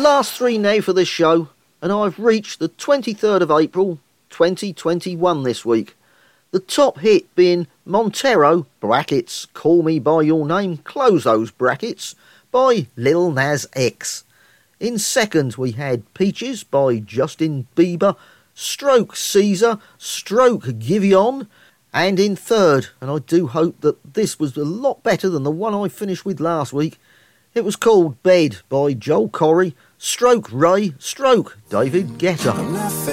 last three now for this show, and I've reached the 23rd of April 2021 this week. The top hit being Montero, brackets, Call Me By Your Name, close those brackets, by Lil Nas X. In second we had Peaches by Justin Bieber, stroke Caesar, stroke Giveon. And in third, and I do hope that this was a lot better than the one I finished with last week, it was called Bed by Joel Corry, stroke Ray, stroke David Guetta.